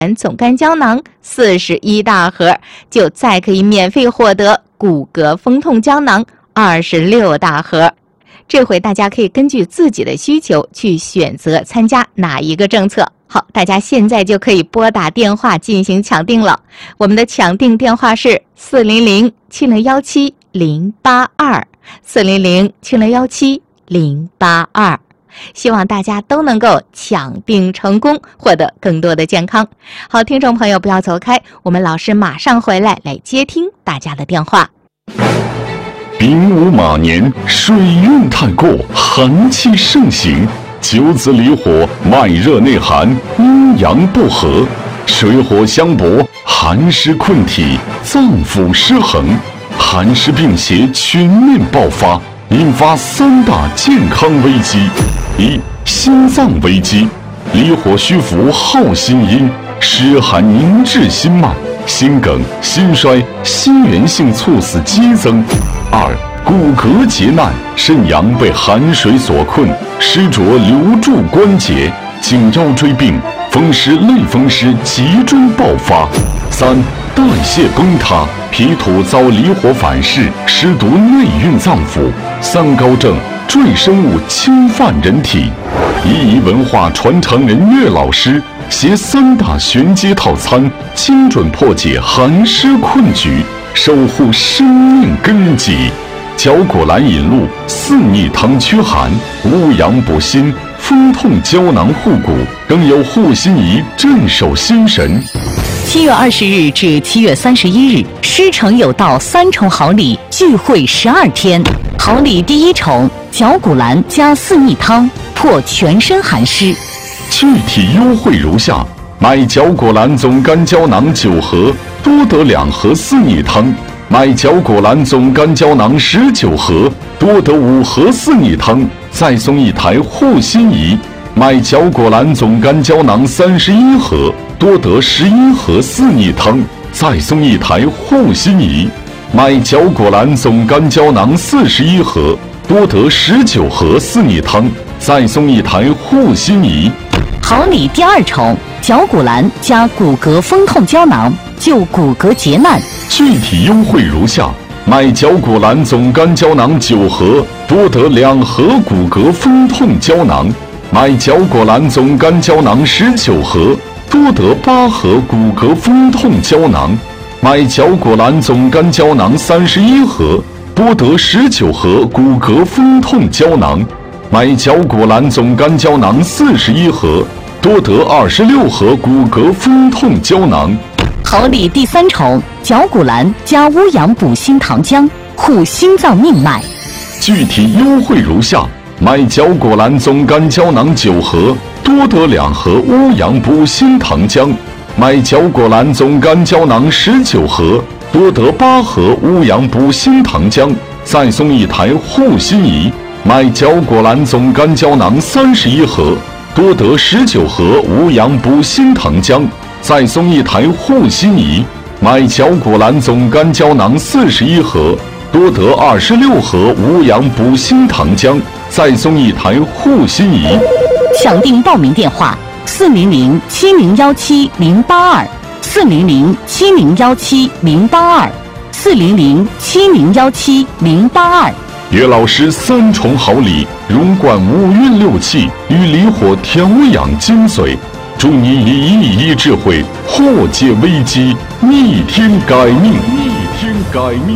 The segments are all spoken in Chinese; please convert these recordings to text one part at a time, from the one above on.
总干胶囊41大盒，就再可以免费获得骨骼风痛胶囊26大盒。这回大家可以根据自己的需求去选择参加哪一个政策。好，大家现在就可以拨打电话进行抢订了。我们的抢订电话是400-7017-082，400-7017-082。希望大家都能够抢订成功，获得更多的健康。好，听众朋友不要走开，我们老师马上回来接听大家的电话。 丙午马年，水运太过，寒气盛行，九子离火，脉热内寒，阴阳不和，水火相搏，寒湿困体，脏腑失衡，寒湿病邪全面爆发，引发3大健康危机：一、心脏危机，离火虚浮耗心阴，湿寒凝滞心脉，心梗、心衰、心源性猝死激增；二、骨骼结难，肾阳被寒水所困，湿浊留住关节，颈腰椎病、风湿、类风湿集中爆发；三、代谢崩塌，脾土遭离火反噬，湿毒内蕴脏腑，三高症，赘生物侵犯人体。一仪文化传承人岳老师携3大玄机套餐，精准破解寒湿困局，守护生命根基。绞果兰引露4逆汤驱寒，乌阳补心，风痛胶囊护骨，更有护心仪镇守心神。 7月20日至7月31日，师承有道3重好礼聚会12天。好礼第1重，绞骨兰加4逆汤，破全身寒湿。 具体优惠如下：买绞果兰总干胶囊9盒，多得2盒4逆汤；买绞果兰总干胶囊19盒，多得5盒4逆汤，再送1台护心仪；买绞果兰总干胶囊31盒，多得11盒4逆汤，再送1台护心仪；买绞果兰总干胶囊41盒，多得19盒4逆汤，再送1台护心仪。 好礼第2重，绞骨兰加骨骼风痛胶囊，救骨骼结难。 具体优惠如下：买绞骨兰总干胶囊9盒，多得2盒骨骼风痛胶囊；买绞骨兰总干胶囊19盒，多得8盒骨骼风痛胶囊；买绞骨兰总干胶囊31盒，多得19盒骨骼风痛胶囊；买绞骨兰总干胶囊41盒，多得26盒骨骼风痛胶囊。 好礼第3重，绞骨兰加乌阳补心糖浆，护心脏命脉。 具体优惠如下：买绞骨兰总干胶囊9盒，多得2盒乌阳补心糖浆；买绞骨兰总干胶囊19盒，多得8盒乌阳补心糖浆，再送1台护心仪；买绞骨兰总干胶囊31盒，多得19盒乌阳补心糖浆，再送1台护心仪；买绞骨兰总干胶囊41盒，多得26盒乌阳补心糖浆，再送1台护心仪。 抢订报名电话：400-7017-082，400-7017-082，400-7017-082。 岳老师3重好礼，融贯5运6气与离火调养精髓，祝你以1:1智慧破解危机，逆天改命，逆天改命。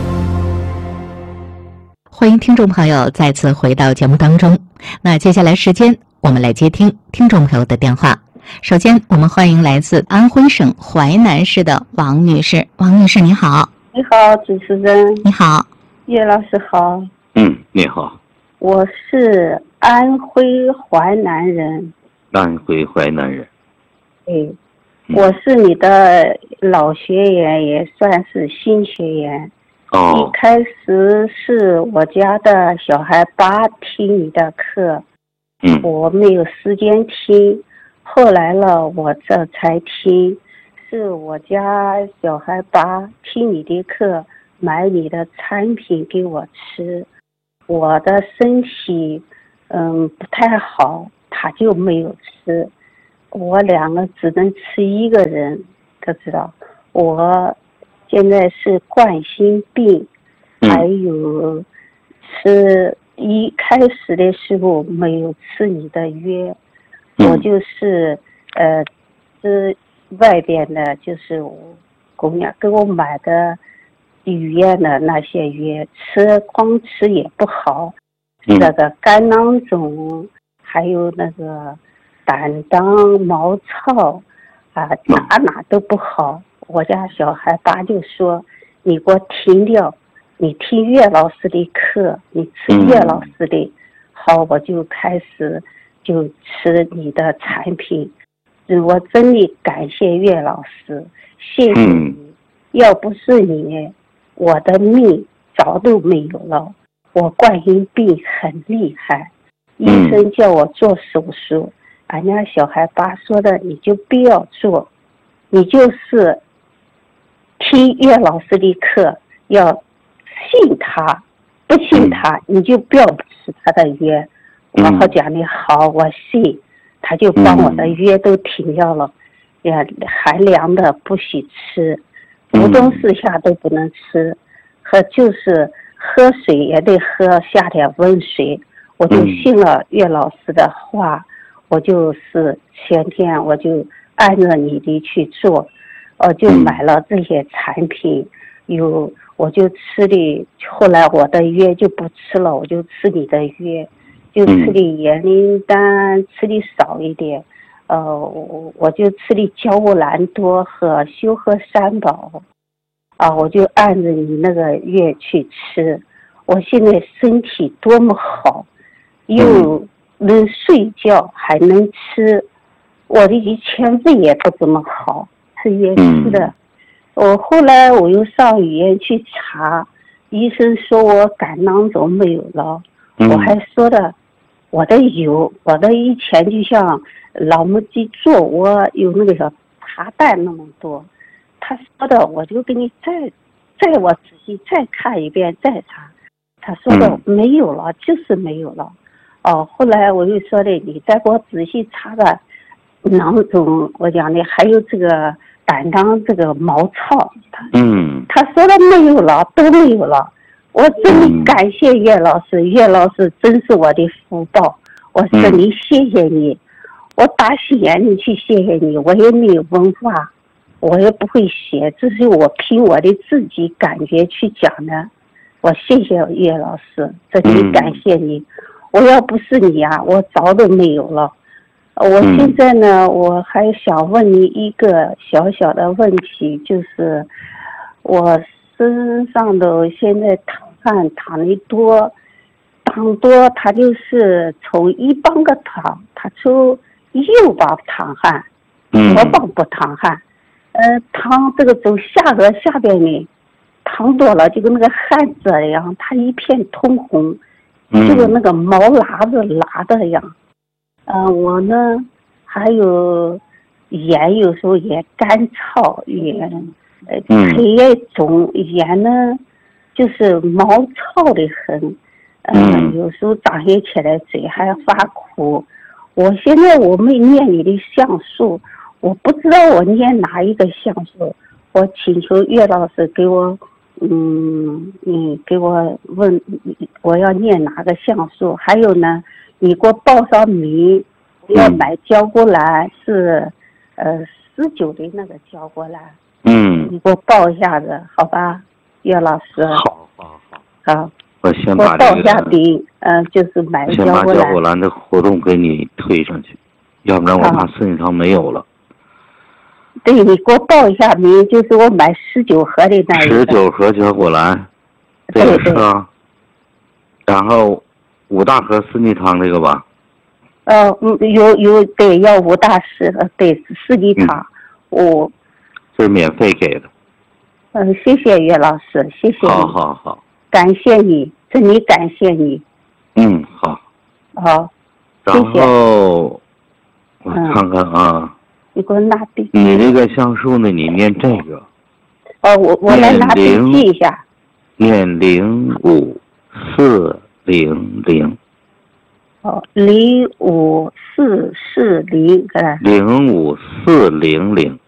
欢迎听众朋友再次回到节目当中。那接下来时间，我们来接听听众朋友的电话。首先，我们欢迎来自安徽省淮南市的王女士。王女士，你好。 你好，主持人。 你好。 叶老师好。 你好。 我是安徽淮南人。 安徽淮南人。 对，我是你的老学员，也算是新学员。一开始是我家的小孩爸听你的课，我没有时间听，后来了我这才听，是我家小孩爸听你的课，买你的产品给我吃，我的身体不太好，他就没有吃。 我两个只能吃一个人，他知道。我现在是冠心病，还有吃一开始的时候没有吃你的药，我就是吃外边的，就是我姑娘给我买的医院的那些药，光吃也不好，那个肝囊肿，还有那个胆当、毛糙啊，哪都不好。我家小孩爸就说：“你给我停掉，你听岳老师的课，你吃岳老师的。”好，我就开始就吃你的产品。我真的感谢岳老师，谢谢你。要不是你，我的命早都没有了。我冠心病很厉害，医生叫我做手术，俺家小孩爸说的，你就不要做，你就是听岳老师的课，要信他，不信他你就不要吃他的药。我好讲的好，我信，他就把我的药都停掉了，寒凉的不许吃，无冬四夏都不能吃，就是喝水也得喝下点温水。我就信了岳老师的话，我就是前天我就按照你的去做，就买了这些产品，我就吃的，后来我的药就不吃了，我就吃你的药，就吃的盐灵丹，吃的少一点，我就吃的胶布兰多和休和三宝，我就按着你那个药去吃，我现在身体多么好，又能睡觉还能吃，我的以前胃也不怎么好，吃药吃的。我后来我又上医院去查，医生说我肝囊肿没有了，我还说的我的有，我的以前就像老母鸡做窝有那个小茶蛋那么多，他说的我就给你再我仔细再看一遍再查，他说的没有了，就是没有了。后来我又说的你再给我仔细查查囊肿，我讲的还有这个胆囊这个毛糙，他说的没有了，都没有了。我真的感谢岳老师，岳老师真是我的福报，我真的谢谢你，我打心眼里去谢谢你，我也没有文化，我也不会写，这是我凭我的自己感觉去讲的，我谢谢岳老师，真的感谢你，我要不是你啊，我早都没有了。我现在呢，我还想问你一个小小的问题，就是我身上的现在淌汗淌的多，它就是从一帮个淌，它从右帮淌汗，左帮不淌汗，淌这个走下颚下边呢，淌多了就跟那个汗渍一样，它一片通红，就跟那个毛喇子拉的一样。我呢还有眼有时候也干燥，腿也肿，眼呢就是毛糙的很，有时候早上起来嘴还发苦。我现在我没念你的像素，我不知道我念哪一个像素，我请求岳老师给我你给我问我要念哪个像素，还有呢你给我报上名，我要买胶果兰，是19的那个胶果兰，你给我报一下子好吧，岳老师。好， 我先把报一下名，就是买胶果兰。 先把胶果兰的活动给你推上去，要不然我怕身上没有了。 对，你给我报一下名，就是我买19盒的那一个。 19盒胶果兰，这个是啊。然后5大盒四逆汤这个吧。有对，要5大师，对，四逆汤， 这是免费给的。 谢谢岳老师，谢谢你。 好， 感谢你，真的感谢你。 好。 好， 然后我看看啊。 你给我拿笔。 你这个像素呢？你念这个。 我来拿笔记一下。 念05400。 05440，是吧？ 05400。